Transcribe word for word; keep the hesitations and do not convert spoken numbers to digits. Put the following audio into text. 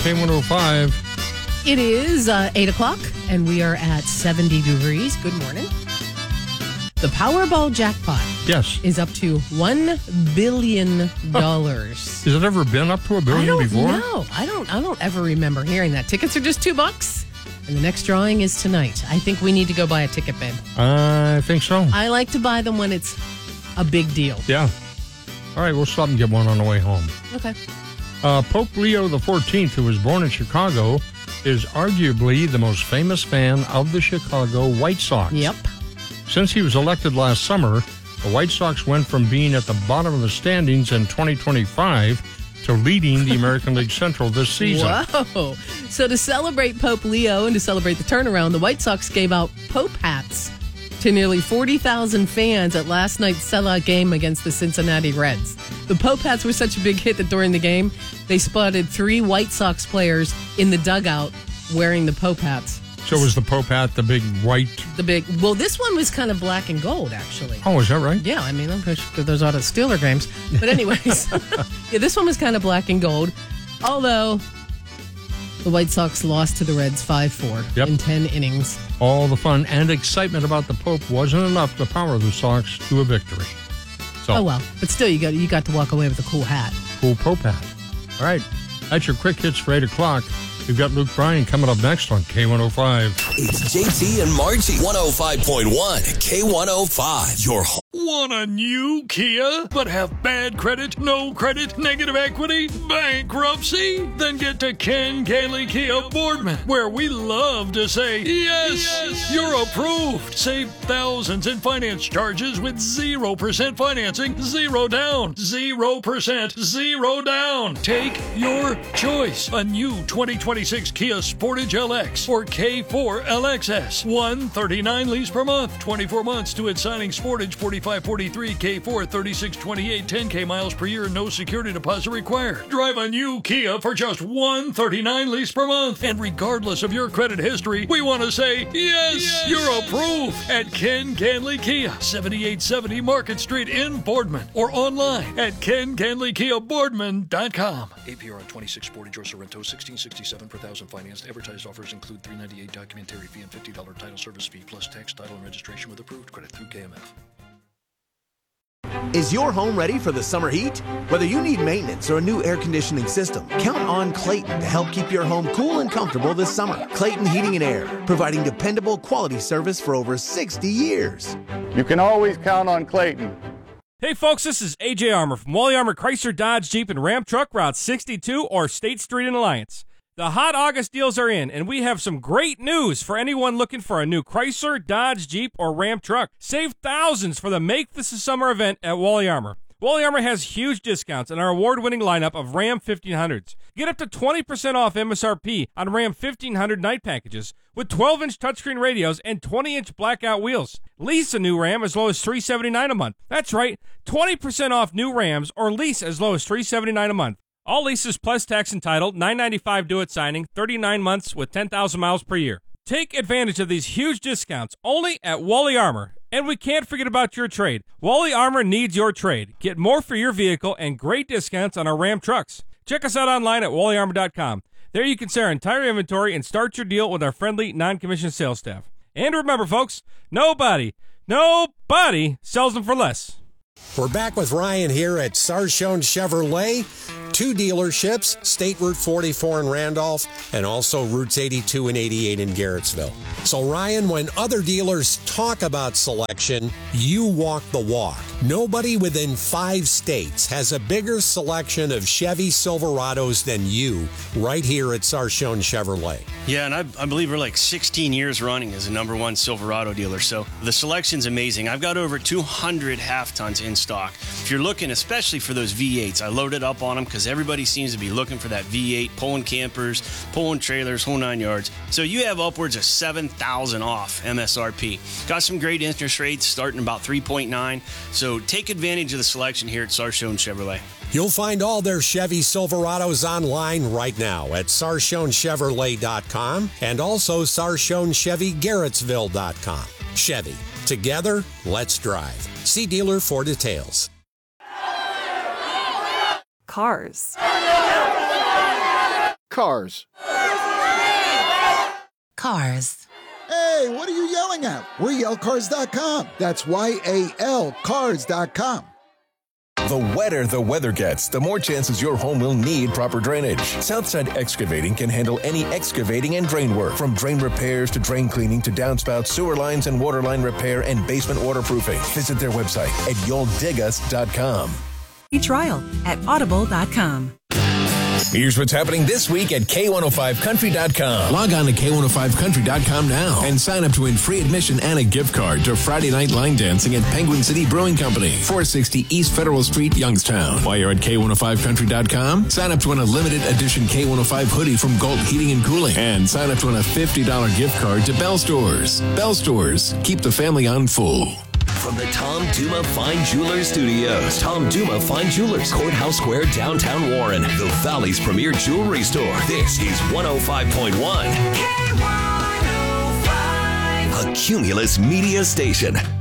K one oh five. It is uh, eight o'clock, and we are at seventy degrees. Good morning. The Powerball jackpot Yes. is up to one billion dollars. Has it ever been up to a billion I don't before? know. I don't, I don't ever remember hearing that. Tickets are just two bucks, and the next drawing is tonight. I think we need to go buy a ticket, babe. I think so. I like to buy them when it's a big deal. Yeah. All right, we'll stop and get one on the way home. Okay. Uh, Pope Leo the fourteenth, who was born in Chicago, is arguably the most famous fan of the Chicago White Sox. Yep. Since he was elected last summer, the White Sox went from being at the bottom of the standings in twenty twenty-five to leading the American League Central this season. Whoa. So to celebrate Pope Leo and to celebrate the turnaround, the White Sox gave out Pope hats to nearly forty thousand fans at last night's sellout game against the Cincinnati Reds. The Pope hats were such a big hit that during the game, they spotted three White Sox players in the dugout wearing the Pope hats. So was the Pope hat the big white? The big, well, this one was kind of black and gold, actually. Oh, is that right? Yeah, I mean, I'm pretty sure there's a lot of Steeler games. But anyways, yeah, this one was kind of black and gold. Although the White Sox lost to the Reds five four Yep. in ten innings. All the fun and excitement about the Pope wasn't enough to power the Sox to a victory. So, Oh, well. But still, you got you got to walk away with a cool hat. cool Pope hat. All right, that's your quick hits for eight o'clock. We've got Luke Bryan coming up next on K one oh five. It's J T and Margie. one oh five point one K one oh five. Your home. Want a new Kia, but have bad credit, no credit, negative equity, bankruptcy? Then get to Ken Gailey Kia Boardman, where we love to say, yes, yes, you're approved. Save thousands in finance charges with zero percent financing, zero down, zero percent, zero down. Take your choice. A new twenty twenty-six Kia Sportage L X or K four L X S. one thirty-nine lease per month, twenty-four months to its signing. Sportage forty-five forty-three, K four thirty-six twenty-eight, ten K miles per year, no security deposit required. Drive a new Kia for just one thirty-nine lease per month. And regardless of your credit history, we want to say, yes, yes, you're approved at Ken Ganley Kia, seventy-eight seventy Market Street in Boardman, or online at ken ganley kia boardman dot com. A P R on twenty-six Sportage or Sorrento, sixteen sixty-seven per thousand financed. Advertised offers include three ninety-eight documentary fee and fifty dollars title service fee plus tax, title, and registration with approved credit through K M F. Is your home ready for the summer heat? Whether you need maintenance or a new air conditioning system, count on Clayton to help keep your home cool and comfortable this summer. Clayton Heating and Air, providing dependable quality service for over sixty years. You can always count on Clayton. Hey folks, this is A J Armour from Wally Armour Chrysler Dodge Jeep and Ram Truck, Route sixty-two or State Street in Alliance. The hot August deals are in, and we have some great news for anyone looking for a new Chrysler, Dodge, Jeep, or Ram truck. Save thousands for the Make This a Summer event at Wally Armour. Wally Armour has huge discounts on our award-winning lineup of Ram fifteen hundreds. Get up to twenty percent off M S R P on Ram fifteen hundred night packages with twelve inch touchscreen radios and twenty inch blackout wheels. Lease a new Ram as low as three hundred seventy-nine dollars a month. That's right, twenty percent off new Rams or lease as low as three hundred seventy-nine dollars a month. All leases plus tax entitled, nine ninety-five due at signing, thirty-nine months with ten thousand miles per year. Take advantage of these huge discounts only at Wally Armour. And we can't forget about your trade. Wally Armour needs your trade. Get more for your vehicle and great discounts on our Ram trucks. Check us out online at wally armour dot com. There you can see our entire inventory and start your deal with our friendly, non-commissioned sales staff. And remember, folks, nobody, nobody sells them for less. We're back with Ryan here at Sarshone Chevrolet. Two dealerships, State Route forty-four in Randolph and also Routes eighty-two and eighty-eight in Garrettsville. So Ryan, when other dealers talk about selection, you walk the walk. Nobody within five states has a bigger selection of Chevy Silverados than you right here at Sarshone Chevrolet. Yeah, and I, I believe we're like sixteen years running as a number one Silverado dealer. So the selection's amazing. I've got over two hundred half tons in stock. If you're looking especially for those V eights, I loaded up on them because everybody seems to be looking for that V eight, pulling campers, pulling trailers, whole nine yards. So you have upwards of seven thousand off M S R P. Got some great interest rates starting about three point nine. So take advantage of the selection here at Sarshone Chevrolet. You'll find all their Chevy Silverados online right now at sarshone chevrolet dot com and also sarshone chevy garrettsville dot com. Chevy, together, let's drive. See dealer for details. Cars. Cars. Cars. Hey, what are you yelling at? We're yell cars dot com. That's Y A L cars dot com. The wetter the weather gets, the more chances your home will need proper drainage. Southside Excavating can handle any excavating and drain work, from drain repairs to drain cleaning to downspout, sewer lines and water line repair and basement waterproofing. Visit their website at you'll dig us dot com. Trial at audible dot com. Here's what's happening this week at K one oh five country dot com. Log on to K one oh five country dot com now and sign up to win free admission and a gift card to Friday night line dancing at Penguin City Brewing Company, four sixty East Federal Street, Youngstown. While you're at K one oh five country dot com, sign up to win a limited edition K one oh five hoodie from Galt Heating and Cooling and sign up to win a fifty dollars gift card to Bell Stores. Bell Stores, keep the family on full. From the Tom Duma Fine Jewelers Studios, Tom Duma Fine Jewelers, Courthouse Square, downtown Warren, the Valley's premier jewelry store. This is one oh five point one. K one oh five. A Cumulus Media Station.